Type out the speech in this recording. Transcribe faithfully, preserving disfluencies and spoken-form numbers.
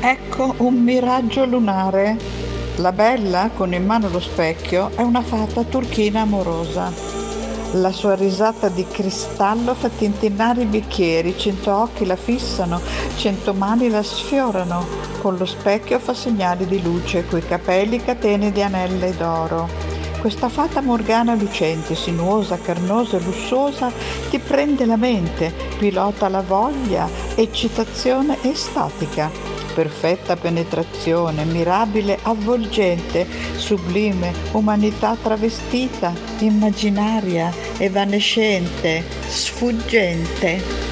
Ecco un miraggio lunare. La bella, con in mano lo specchio, è una fata turchina amorosa. La sua risata di cristallo fa tintinnare i bicchieri, cento occhi la fissano, cento mani la sfiorano. Con lo specchio fa segnali di luce, coi capelli catene di anelle d'oro. Questa fata morgana lucente, sinuosa, carnosa e lussuosa ti prende la mente, pilota la voglia, eccitazione estatica. Perfetta penetrazione, mirabile, avvolgente, sublime, umanità travestita, immaginaria, evanescente, sfuggente.